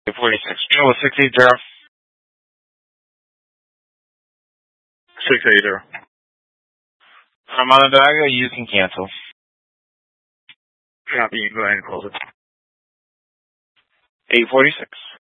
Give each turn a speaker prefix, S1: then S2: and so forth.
S1: 846. Joe with 680.
S2: 680.
S1: I'm on the diagonal. You can cancel.
S2: Copy. Go ahead and close it.
S1: 846.